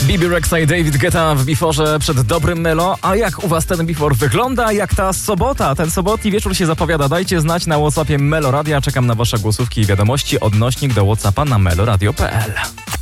Bibi Rexa i David Guetta w biforze przed dobrym Melo. A jak u was ten bifor wygląda? Jak ta sobota? Ten sobotni wieczór się zapowiada. Dajcie znać na WhatsAppie Melo Radia. Czekam na wasze głosówki i wiadomości. Odnośnik do WhatsAppa na meloradio.pl.